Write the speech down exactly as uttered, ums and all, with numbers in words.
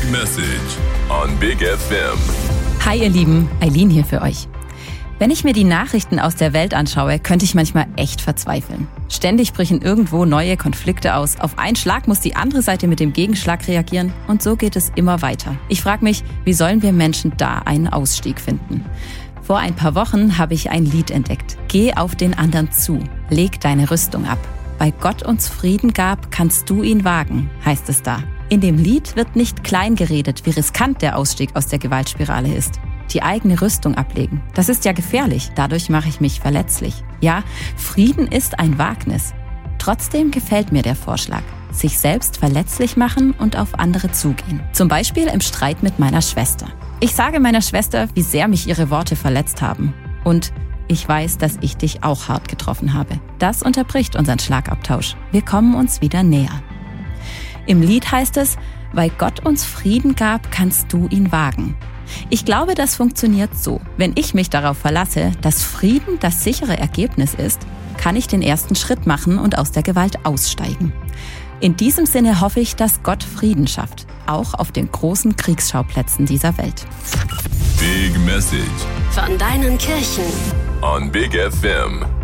Message on Big F M. Hi ihr Lieben, Eileen hier für euch. Wenn ich mir die Nachrichten aus der Welt anschaue, könnte ich manchmal echt verzweifeln. Ständig brechen irgendwo neue Konflikte aus. Auf einen Schlag muss die andere Seite mit dem Gegenschlag reagieren und so geht es immer weiter. Ich frage mich, wie sollen wir Menschen da einen Ausstieg finden? Vor ein paar Wochen habe ich ein Lied entdeckt. Geh auf den anderen zu, leg deine Rüstung ab. Weil Gott uns Frieden gab, kannst du ihn wagen, heißt es da. In dem Lied wird nicht klein geredet, wie riskant der Ausstieg aus der Gewaltspirale ist. Die eigene Rüstung ablegen, das ist ja gefährlich, dadurch mache ich mich verletzlich. Ja, Frieden ist ein Wagnis. Trotzdem gefällt mir der Vorschlag. Sich selbst verletzlich machen und auf andere zugehen. Zum Beispiel im Streit mit meiner Schwester. Ich sage meiner Schwester, wie sehr mich ihre Worte verletzt haben. Und ich weiß, dass ich dich auch hart getroffen habe. Das unterbricht unseren Schlagabtausch. Wir kommen uns wieder näher. Im Lied heißt es, weil Gott uns Frieden gab, kannst du ihn wagen. Ich glaube, das funktioniert so. Wenn ich mich darauf verlasse, dass Frieden das sichere Ergebnis ist, kann ich den ersten Schritt machen und aus der Gewalt aussteigen. In diesem Sinne hoffe ich, dass Gott Frieden schafft, auch auf den großen Kriegsschauplätzen dieser Welt. Big Message von deinen Kirchen on Big F M.